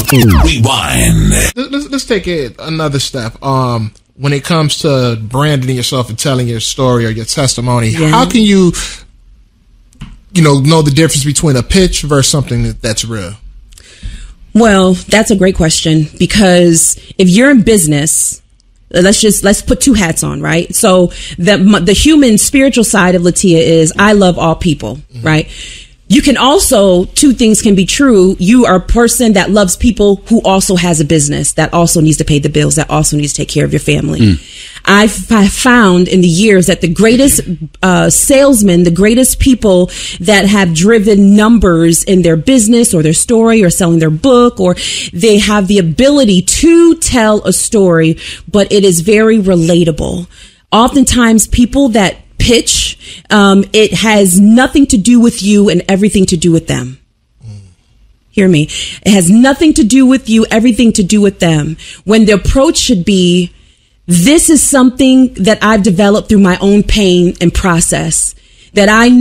Rewind. Let's take it another step. When it comes to branding yourself and telling your story or your testimony, how can you know the difference between a pitch versus something that's real? Well, that's a great question, because if you're in business, let's put two hats on, right? So the human spiritual side of Latia is I love all people, right? You can also, two things can be true. You are a person that loves people who also has a business, that also needs to pay the bills, that also needs to take care of your family. I've found in the years that the greatest salesmen, the greatest people that have driven numbers in their business or their story or selling their book, or they have the ability to tell a story, but it is very relatable. Oftentimes people that pitch, it has nothing to do with you and everything to do with them. Hear me. It has nothing to do with you, everything to do with them. When the approach should be, this is something that I've developed through my own pain and process, that I